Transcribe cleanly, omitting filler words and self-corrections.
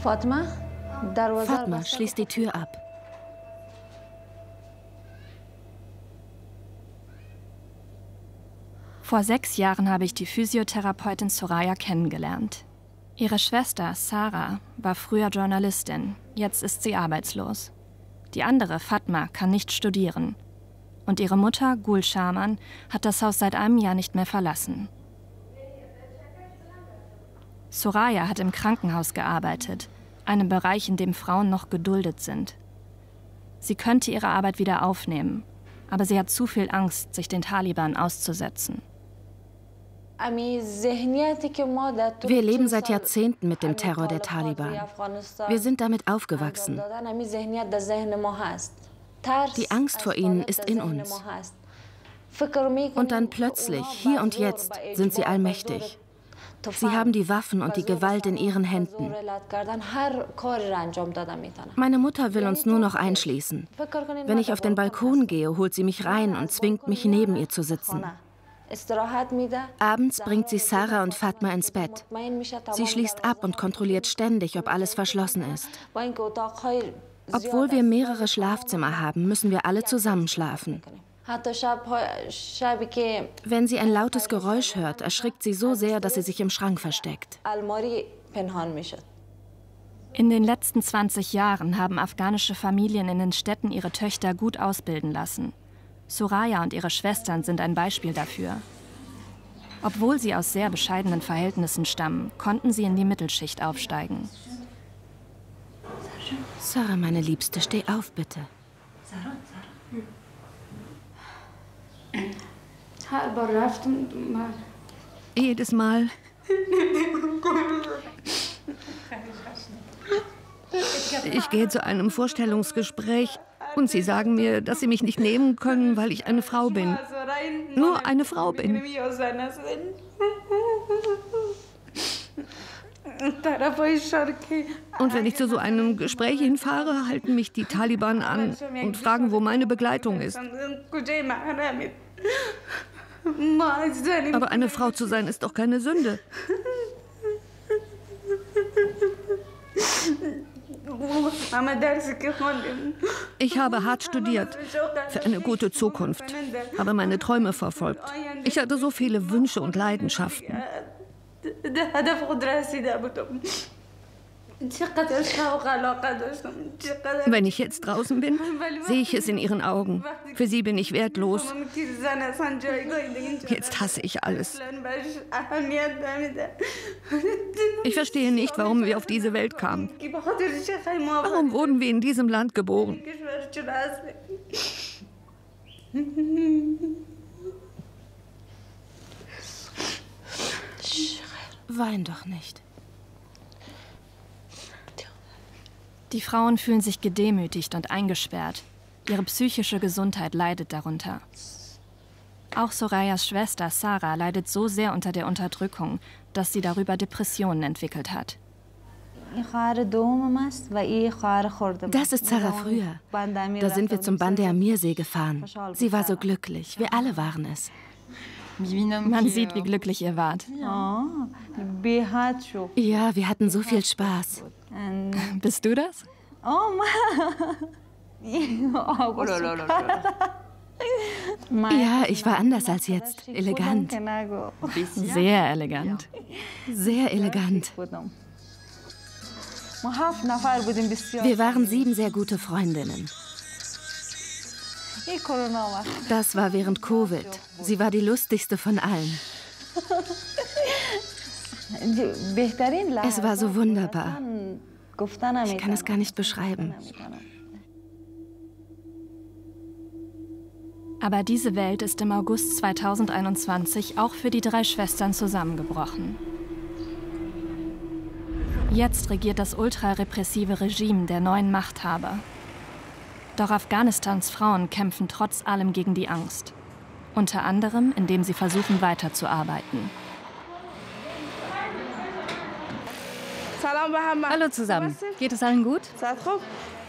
Fatma schließt die Tür ab. Vor 6 Jahren habe ich die Physiotherapeutin Soraya kennengelernt. Ihre Schwester Sarah war früher Journalistin, jetzt ist sie arbeitslos. Die andere, Fatma, kann nicht studieren. Und ihre Mutter, Gul Sharman, hat das Haus seit einem Jahr nicht mehr verlassen. Soraya hat im Krankenhaus gearbeitet, einem Bereich, in dem Frauen noch geduldet sind. Sie könnte ihre Arbeit wieder aufnehmen, aber sie hat zu viel Angst, sich den Taliban auszusetzen. Wir leben seit Jahrzehnten mit dem Terror der Taliban. Wir sind damit aufgewachsen. Die Angst vor ihnen ist in uns. Und dann plötzlich, hier und jetzt, sind sie allmächtig. Sie haben die Waffen und die Gewalt in ihren Händen. Meine Mutter will uns nur noch einschließen. Wenn ich auf den Balkon gehe, holt sie mich rein und zwingt mich, neben ihr zu sitzen. Abends bringt sie Sarah und Fatma ins Bett. Sie schließt ab und kontrolliert ständig, ob alles verschlossen ist. Obwohl wir mehrere Schlafzimmer haben, müssen wir alle zusammen schlafen. Wenn sie ein lautes Geräusch hört, erschrickt sie so sehr, dass sie sich im Schrank versteckt. In den letzten 20 Jahren haben afghanische Familien in den Städten ihre Töchter gut ausbilden lassen. Soraya und ihre Schwestern sind ein Beispiel dafür. Obwohl sie aus sehr bescheidenen Verhältnissen stammen, konnten sie in die Mittelschicht aufsteigen. Sarah, meine Liebste, steh auf, bitte. Jedes Mal. Ich gehe zu einem Vorstellungsgespräch und sie sagen mir, dass sie mich nicht nehmen können, weil ich eine Frau bin. Nur eine Frau bin. Und wenn ich zu so einem Gespräch hinfahre, halten mich die Taliban an und fragen, wo meine Begleitung ist. Aber eine Frau zu sein, ist doch keine Sünde. Ich habe hart studiert, für eine gute Zukunft, habe meine Träume verfolgt. Ich hatte so viele Wünsche und Leidenschaften. Wenn ich jetzt draußen bin, sehe ich es in ihren Augen. Für sie bin ich wertlos. Jetzt hasse ich alles. Ich verstehe nicht, warum wir auf diese Welt kamen. Warum wurden wir in diesem Land geboren? Wein doch nicht. Die Frauen fühlen sich gedemütigt und eingesperrt. Ihre psychische Gesundheit leidet darunter. Auch Sorayas Schwester Sarah leidet so sehr unter der Unterdrückung, dass sie darüber Depressionen entwickelt hat. Das ist Sarah früher. Da sind wir zum Bandar Amirsee gefahren. Sie war so glücklich. Wir alle waren es. Man sieht, wie glücklich ihr wart. Ja, wir hatten so viel Spaß. Bist du das? Ja, ich war anders als jetzt. Elegant. Sehr elegant. Sehr elegant. Wir waren 7 sehr gute Freundinnen. Das war während Covid. Sie war die lustigste von allen. Es war so wunderbar. Ich kann es gar nicht beschreiben. Aber diese Welt ist im August 2021 auch für die 3 Schwestern zusammengebrochen. Jetzt regiert das ultrarepressive Regime der neuen Machthaber. Doch Afghanistans Frauen kämpfen trotz allem gegen die Angst. Unter anderem, indem sie versuchen, weiterzuarbeiten. Hallo zusammen. Geht es allen gut?